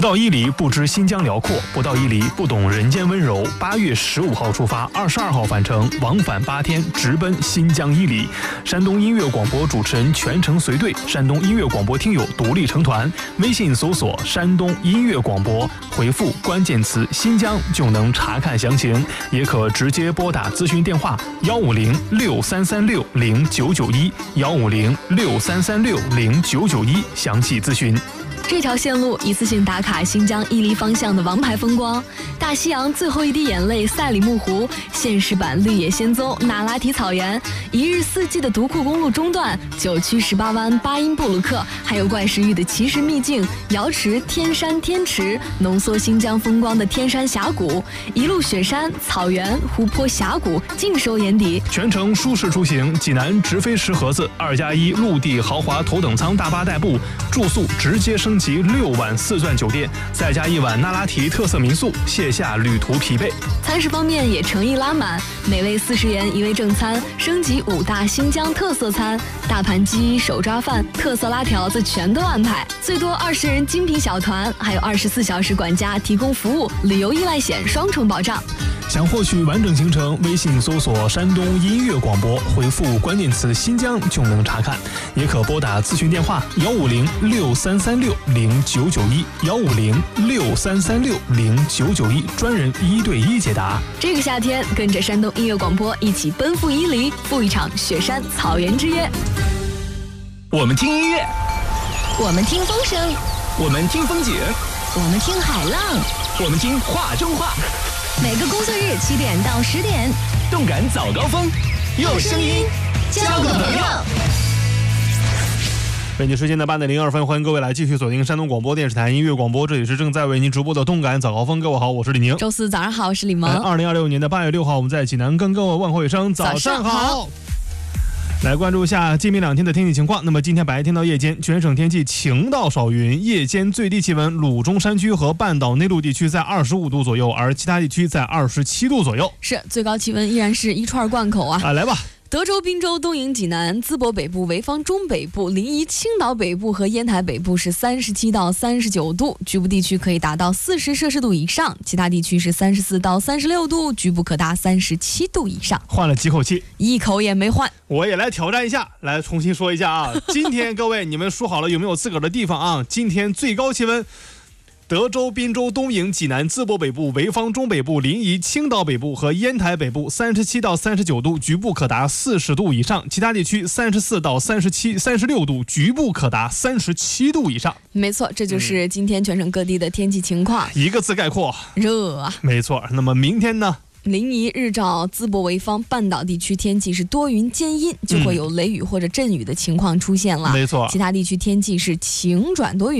不到伊犁不知新疆辽阔，不到伊犁不懂人间温柔。8月15号出发，22号返程，往返8天，直奔新疆伊犁。山东音乐广播主持人全程随队，山东音乐广播听友独立成团。微信搜索山东音乐广播，回复关键词新疆就能查看详情，也可直接拨打咨询电话15063360991，15063360991，详细咨询。 这条线路一次性打卡新疆伊犁方向的王牌风光：大西洋最后一滴眼泪赛里木湖，现实版绿野仙踪那拉提草原，一日四季的独库公路中段，9曲18湾巴音布鲁克，还有怪石峪的奇石秘境瑶池、天山天池，浓缩新疆风光的天山峡谷，一路雪山、草原、湖泊、峡谷尽收眼底。 全程舒适出行，济南直飞石河子2+1陆地豪华头等舱大巴代步，住宿直接升级6晚4钻酒店，再加1晚那拉提特色民宿，卸下旅途疲惫。 餐食方面也诚意拉满，每位40元一位正餐，升级5大新疆特色餐，大盘鸡、手抓饭、特色拉条子全都安排，最多20人精品小团，还有24小时管家提供服务，旅游依赖险双重保障。 想获取完整行程，微信搜索山东音乐广播，回复关键词新疆就能查看，也可拨打咨询电话15063360991，15063360991，专人1对1解答。 这个夏天，跟着山东音乐广播一起奔赴伊犁，赴一场雪山草原之约。 我们听音乐， 我们听风声， 我们听风景， 我们听海浪， 我们听话中话。 每个工作日7点到10点， 动感早高峰，用声音交个朋友。 北京时间的8点02分，欢迎各位来继续锁定山东广播电视台音乐广播，这里是正在为您直播的动感早高峰。各位好，我是李宁。 周四早上好，我是李萌。 2026年的8月6号，我们在济南跟各位问候一声早上好。来关注一下今明2天的天气情况。那么今天白天到夜间，全省天气晴到少云，夜间最低气温鲁中山区和半岛内陆地区在25度左右，而其他地区在27度左右。 是，最高气温依然是一串贯口啊！ 来吧。 德州、滨州、东营、济南、淄博北部、潍坊中北部、临沂、青岛北部和烟台北部是37到39度，局部地区可以达到40摄氏度以上，其他地区是34到36度，局部可达37度以上。 换了几口气， 一口也没换。 我也来挑战一下，来重新说一下啊！今天各位你们数好了有没有自个儿的地方啊？今天最高气温。德州、滨州、东营、济南、淄博北部、潍坊中北部、临沂、青岛北部和烟台北部37到39度，局部可达40度以上，其他地区34到36度，局部可达37度以上。 没错，这就是今天全省各地的天气情况， 一个字概括， 热啊！ 没错，那么明天呢？ 临沂、日照、淄博、潍坊半岛地区天气是多云间阴，就会有雷雨或者阵雨的情况出现了。 没错， 其他地区天气是晴转多云。